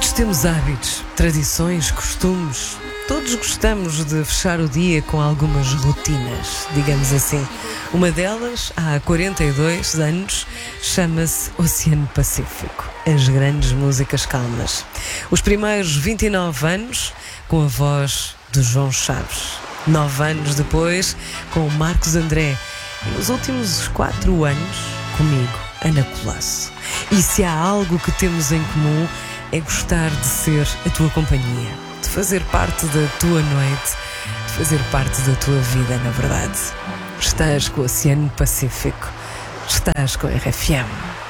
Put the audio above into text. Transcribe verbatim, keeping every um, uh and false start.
Todos temos hábitos, tradições, costumes. Todos gostamos de fechar o dia com algumas rotinas, digamos assim. Uma delas, há quarenta e dois anos, chama-se Oceano Pacífico. As grandes músicas calmas. Os primeiros vinte e nove anos, com a voz do João Chaves. Nove anos depois, com o Marcos André. E nos últimos quatro anos, comigo, Ana Colasso. E se há algo que temos em comum, é gostar de ser a tua companhia, de fazer parte da tua noite, de fazer parte da tua vida, na verdade. Estás com o Oceano Pacífico, estás com a R F M.